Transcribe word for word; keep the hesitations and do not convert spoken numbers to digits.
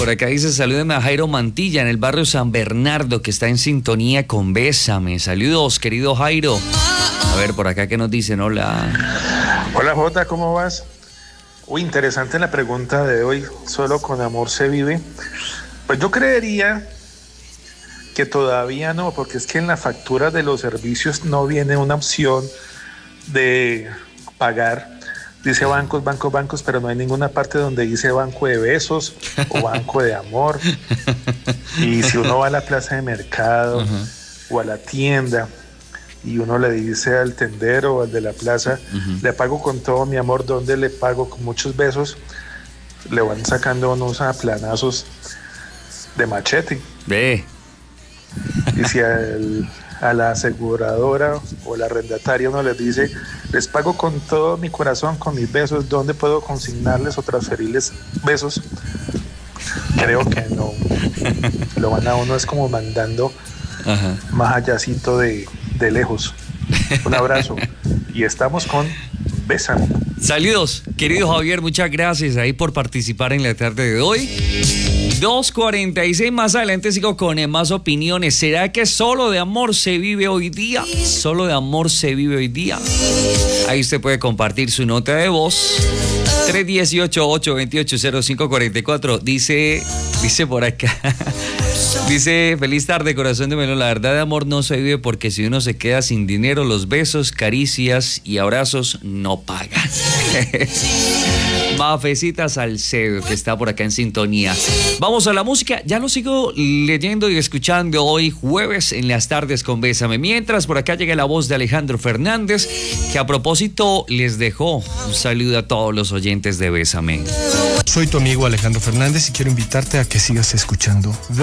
Por acá dice, salúdeme a Jairo Mantilla en el barrio San Bernardo, que está en sintonía con Bésame. Saludos, querido Jairo. A ver, por acá, ¿qué nos dicen? Hola. Hola, Jota, ¿cómo vas? Uy, interesante la pregunta de hoy. ¿Solo con amor se vive? Pues yo creería que todavía no, porque es que en la factura de los servicios no viene una opción de pagar. Dice bancos, bancos, bancos, pero no hay ninguna parte donde dice banco de besos o banco de amor. Y si uno va a la plaza de mercado uh-huh. o a la tienda y uno le dice al tendero o al de la plaza, uh-huh. le pago con todo mi amor, ¿dónde le pago? Con muchos besos, le van sacando unos aplanazos de machete. Ve. Y si al, a la aseguradora o la arrendataria uno les dice, les pago con todo mi corazón, con mis besos, ¿dónde puedo consignarles o transferirles besos? Creo que no. Lo van a uno es como mandando Ajá. más allácito de, de lejos. Un abrazo. Y estamos con Bésame. Saludos, querido Javier, muchas gracias ahí por participar en la tarde de hoy. dos cuarenta y seis, más adelante sigo con más opiniones. ¿Será que solo de amor se vive hoy día? Solo de amor se vive hoy día. Ahí usted puede compartir su nota de voz. tres uno ocho, ocho dos ocho, cero cinco cuatro cuatro. Dice, dice por acá. Dice, feliz tarde, corazón de melón. La verdad de amor no se vive porque si uno se queda sin dinero, los besos, caricias y abrazos no pagan. Mafecita Salcedo, que está por acá en sintonía. Vamos a la música. Ya lo sigo leyendo y escuchando hoy jueves en las tardes con Bésame. Mientras por acá llega la voz de Alejandro Fernández, que a propósito les dejó un saludo a todos los oyentes de Bésame. Soy tu amigo Alejandro Fernández y quiero invitarte a que sigas escuchando